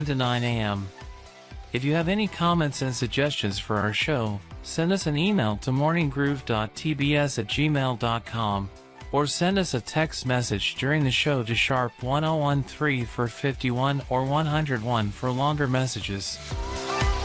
to 9 a.m. If you have any comments and suggestions for our show, send us an email to morninggroove.tbs@gmail.com or send us a text message during the show to #1013 for 51 or 101 for longer messages.